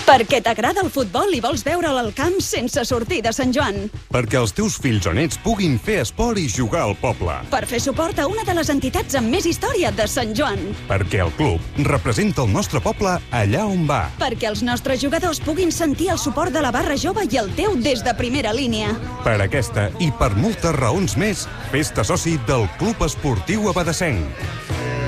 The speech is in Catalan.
Perquè t'agrada el futbol i vols veure'l al camp sense sortir de Sant Joan. Perquè els teus fills o nets puguin fer esport i jugar al poble. Per fer suport a una de les entitats amb més història de Sant Joan. Perquè el club representa el nostre poble allà on va. Perquè els nostres jugadors puguin sentir el suport de la barra jove i el teu des de primera línia. Per aquesta i per moltes raons més, fes-te soci del Club Esportiu Abadessenc.